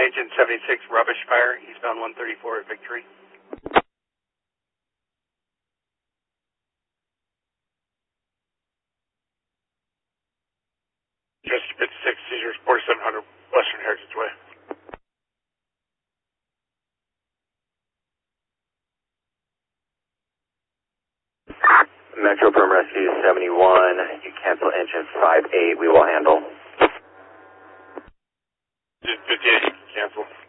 Agent 76, rubbish fire, eastbound 134 at Victory. Just 56, seizures 4700 Western Heritage Way. Metro Perm Rescue 71, you cancel engine 58, we will handle. Just 58, cancel.